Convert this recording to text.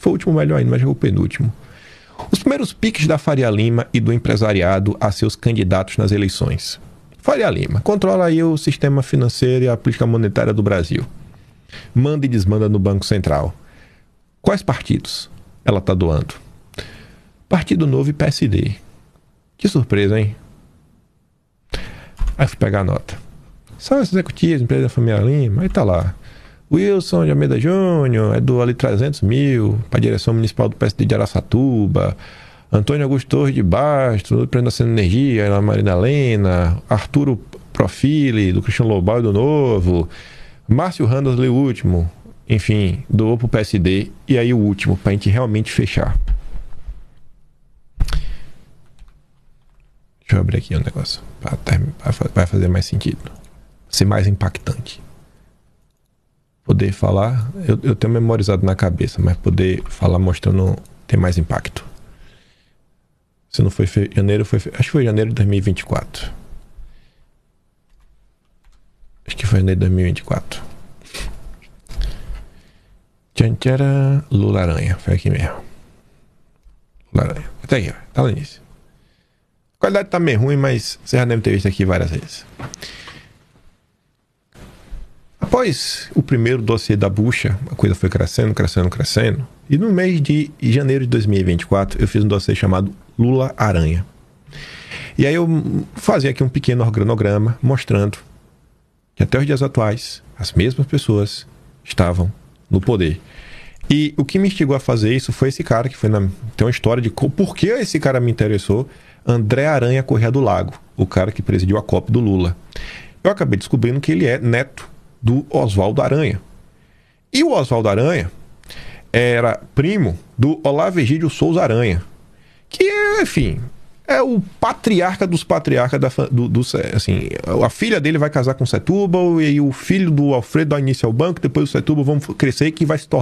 Foi o último melhor ainda, mas já foi o penúltimo. Os primeiros piques da Faria Lima e do empresariado a seus candidatos nas eleições. Faria Lima, controla aí o sistema financeiro e a política monetária do Brasil. Manda e desmanda no Banco Central. Quais partidos ela está doando? Partido Novo e PSD. Que surpresa, hein? Aí fui pegar a nota. São os executivos, empresa da família Lima, aí tá lá. Wilson de Almeida Júnior, doou ali 300 mil para a direção municipal do PSD de Araçatuba. Antônio Augusto Torres de Bastos, do Presidente da Cena Energia, a Marina Helena. Arturo Profili, do Cristiano Lobal e do Novo. Márcio Randazli, o último. Enfim, doou pro PSD. E aí o último, pra gente realmente fechar. Deixa eu abrir aqui um negócio. Vai fazer mais sentido. Ser mais impactante. Poder falar, eu tenho memorizado na cabeça, mas poder falar mostrando tem mais impacto. Se não foi janeiro, acho que foi janeiro de 2024. Acho que foi janeiro de 2024. Tchanchara, Lula Aranha, foi aqui mesmo. Lula Aranha, até aqui, ó, tá no início. A qualidade tá meio ruim, mas você já deve ter visto aqui várias vezes. Após o primeiro dossiê da bucha, a coisa foi crescendo. E no mês de janeiro de 2024, eu fiz um dossiê chamado Lula Aranha. E aí eu fazia aqui um pequeno organograma mostrando que até os dias atuais, as mesmas pessoas estavam no poder. E o que me instigou a fazer isso foi esse cara que foi tem uma história de por que esse cara me interessou, André Aranha Corrêa do Lago, o cara que presidiu a COP do Lula. Eu acabei descobrindo que ele é neto do Oswaldo Aranha. E o Oswaldo Aranha era primo do Olavo Egídio Souza Aranha, que é, enfim, é o patriarca dos patriarcas assim, a filha dele vai casar com Setúbal e o filho do Alfredo dá início ao banco, depois o Setúbal vão crescer, que vai se tornar